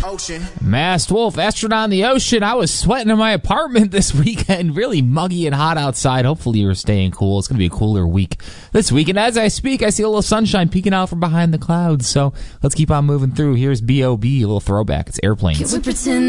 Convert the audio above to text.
ocean. Masked Wolf, Astronaut in the Ocean. I was sweating in my apartment this weekend. Really muggy and hot outside. Hopefully you're staying cool. It's going to be a cooler week this week. And as I speak, I see a little sunshine peeking out from behind the clouds. So let's keep on moving through. Here's B.O.B., a little throwback. It's Airplanes. Can we pretend